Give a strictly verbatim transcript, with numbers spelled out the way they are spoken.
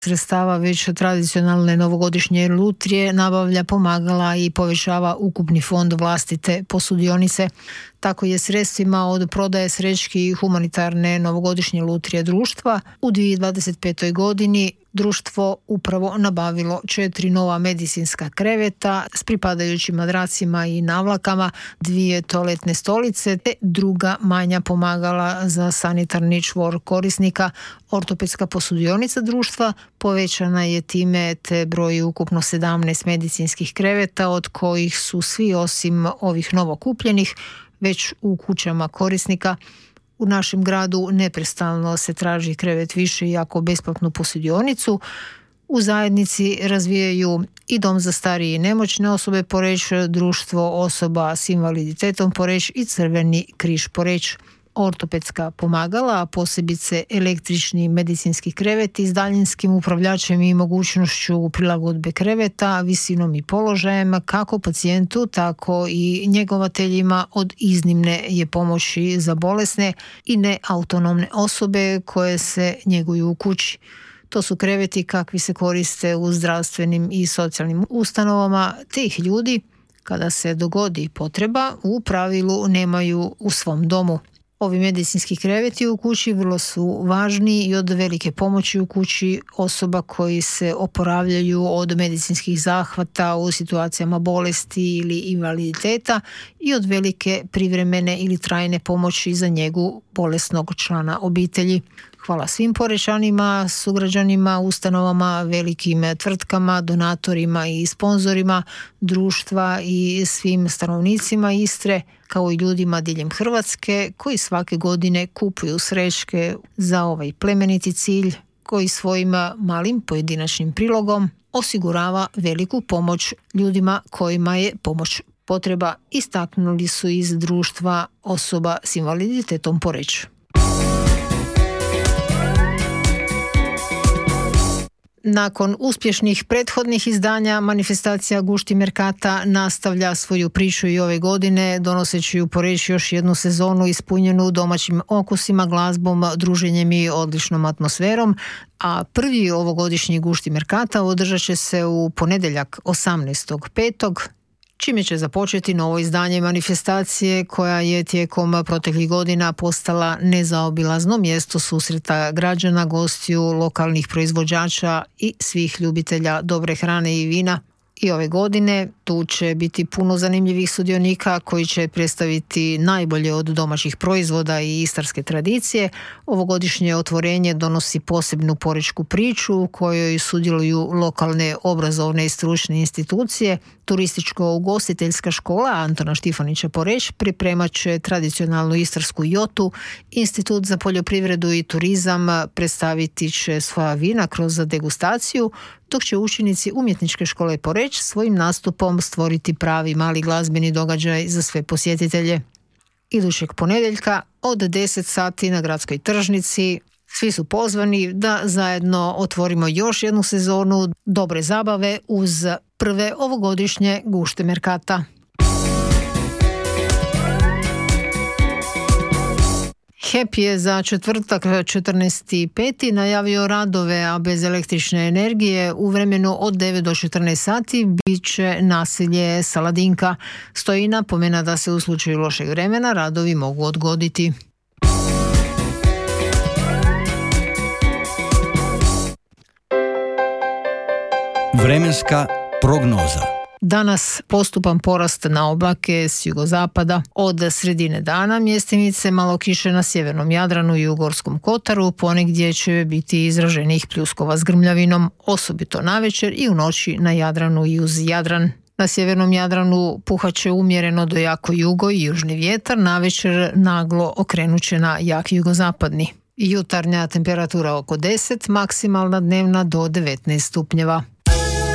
sredstava već tradicionalne novogodišnje lutrije nabavlja pomagala i povećava ukupni fond vlastite posudionice. Tako je sredstvima od prodaje srećki i humanitarne novogodišnje lutrije društva u dvije tisuće dvadeset petoj godini društvo upravo nabavilo četiri nova medicinska kreveta s pripadajućim madracima i navlakama, dvije toaletne stolice te druga manja pomagala za sanitarni čvor korisnika. Ortopedska posudionica društva povećana je time te broji ukupno sedamnaest medicinskih kreveta, od kojih su svi osim ovih novokupljenih već u kućama korisnika. U našem gradu neprestano se traži krevet više, iako besplatnu posudionicu. U zajednici razvijaju i dom za starije i nemoćne osobe Poreč, društvo osoba s invaliditetom Poreč i Crveni križ Poreč. Ortopedska pomagala, a posebice električni medicinski kreveti s daljinskim upravljačem i mogućnošću prilagodbe kreveta, visinom i položajem kako pacijentu, tako i njegovateljima od iznimne je pomoći za bolesne i neautonomne osobe koje se njeguju u kući. To su kreveti kakvi se koriste u zdravstvenim i socijalnim ustanovama, te ih ljudi, kada se dogodi potreba, u pravilu nemaju u svom domu. Ovi medicinski kreveti u kući vrlo su važni i od velike pomoći u kući osoba koji se oporavljaju od medicinskih zahvata u situacijama bolesti ili invaliditeta i od velike privremene ili trajne pomoći za njegu bolesnog člana obitelji. Hvala svim Porečanima, sugrađanima, ustanovama, velikim tvrtkama, donatorima i sponzorima društva i svim stanovnicima Istre, kao i ljudima diljem Hrvatske koji svake godine kupuju srećke za ovaj plemeniti cilj koji svojim malim pojedinačnim prilogom osigurava veliku pomoć ljudima kojima je pomoć potreba, istaknuli su iz društva osoba s invaliditetom Poreč. Nakon uspješnih prethodnih izdanja, manifestacija Gušti Merkata nastavlja svoju priču i ove godine, donoseći u Poreč još jednu sezonu ispunjenu domaćim okusima, glazbom, druženjem i odličnom atmosferom, a prvi ovogodišnji Gušti Merkata održat će se u ponedjeljak osamnaestog petog čime će započeti novo izdanje manifestacije koja je tijekom proteklih godina postala nezaobilazno mjesto susreta građana, gostiju, lokalnih proizvođača i svih ljubitelja dobre hrane i vina. I ove godine tu će biti puno zanimljivih sudionika koji će predstaviti najbolje od domaćih proizvoda i istarske tradicije. Ovogodišnje otvorenje donosi posebnu porečku priču u kojoj sudjeluju lokalne obrazovne i stručne institucije. Turističko-ugostiteljska škola Antona Štifanića Poreč pripremat će tradicionalnu istarsku jotu. Institut za poljoprivredu i turizam predstaviti će svoja vina kroz degustaciju, dok će učenici Umjetničke škole Poreč svojim nastupom stvoriti pravi mali glazbeni događaj za sve posjetitelje. Idućeg ponedjeljka od deset sati na gradskoj tržnici svi su pozvani da zajedno otvorimo još jednu sezonu dobre zabave uz prve ovogodišnje Gušte Merkata. H E P je za četvrtak četrnaesti peti najavio radove, a bez električne energije u vremenu od devet do četrnaest sati bit će naselje Saladinka. Stoji napomena da se u slučaju lošeg vremena radovi mogu odgoditi. Vremenska prognoza. Danas postupan porast na oblake s jugozapada. Od sredine dana mjestimice malo kiše na sjevernom Jadranu i u Gorskom Kotaru, ponegdje će biti izraženih pljuskova s grmljavinom, osobito navečer i u noći na Jadranu i uz Jadran. Na sjevernom Jadranu puhaće umjereno do jako jugo i južni vjetar, navečer naglo okrenuće na jak jugozapadni. Jutarnja temperatura oko deset, maksimalna dnevna do devetnaest stupnjeva.